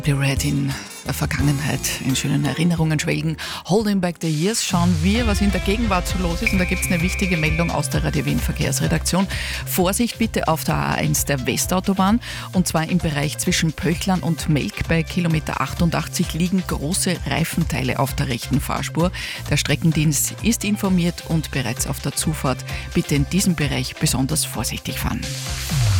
Die Red in der Vergangenheit, in schönen Erinnerungen schwelgen. Holding Back the Years, schauen wir, was in der Gegenwart so los ist. Und da gibt es eine wichtige Meldung aus der Radio Wien Verkehrsredaktion. Vorsicht bitte auf der A1 der Westautobahn. Und zwar im Bereich zwischen Pöchlern und Melk bei Kilometer 88 liegen große Reifenteile auf der rechten Fahrspur. Der Streckendienst ist informiert und bereits auf der Zufahrt. Bitte in diesem Bereich besonders vorsichtig fahren.